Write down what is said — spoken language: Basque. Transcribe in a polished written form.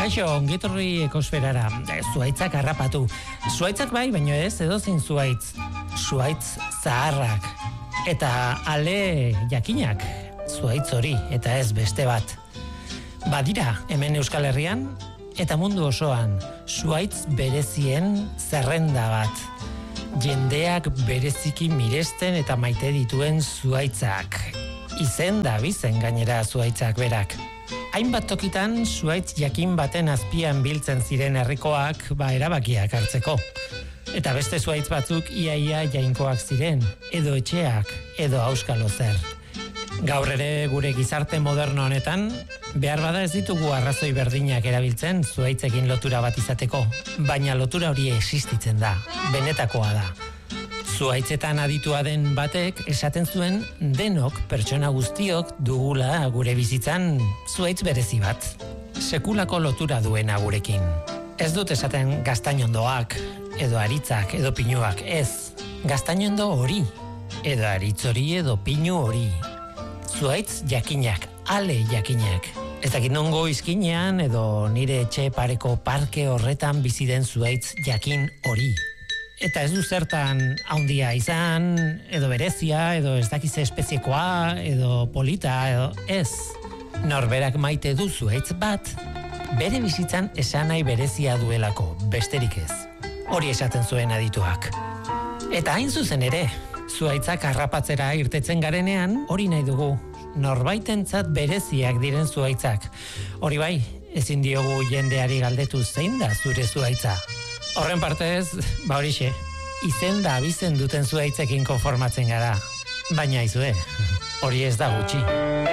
Kaixo, ongitorri ekosferara, zuaitzak harrapatu. Zuaitzak bai, baino ez, edozein zuaitz. Zuaitz zaharrak. Eta ale jakinak, zuaitz hori, eta ez beste bat. Badira, hemen Euskal Herrian, eta mundu osoan, zuaitz berezien zerrenda bat. Jendeak bereziki miresten eta maite dituen zuaitzak. Izen da bizen gainera zuaitzak berak. Hainbat tokitan zuaitz jakin baten azpian biltzen ziren herrikoak erabakiak hartzeko. Eta beste zuaitz batzuk iaia jainkoak ziren, edo etxeak, edo auskalo zer. Gaur ere gure gizarte moderno honetan, behar bada ez ditugu arrazoi berdinak erabiltzen zuaitzekin lotura bat izateko, baina lotura hori existitzen da, benetakoa da. Zuaitzetan aditua den batek esaten zuen denok, pertsona guztiok dugula gure bizitzan zuaitz berezi bat. Sekulako lotura duena gurekin. Ez dut esaten gaztainondoak, edo aritzak, edo pinuak, ez. Gaztainondo hori, edo aritz hori, edo pinu hori. Zuaitz jakinak, ale jakinak. Ez dakit nongo izkinean, edo nire etxe pareko parke horretan bizi den zuaitz jakin hori. Eta ez du zertan haundia izan, edo berezia, edo ez dakize espeziekoa, edo polita, edo ez. Norberak maite du zuaitz bat, bere bizitzan esanai berezia duelako, besterik ez. Hori esaten zuen adituak. Eta hain zuzen ere, zuaitzak harrapatzera irtetzen garenean, hori nahi dugu. Norbaitentzat bereziak diren zuaitzak. Hori bai, ezin diogu jendeari galdetu zein da zure zuaitza. Horren partez, horixe, izen da abizen duten zuaitzekin konformatzen gara. Baina izue, hori ez da gutxi.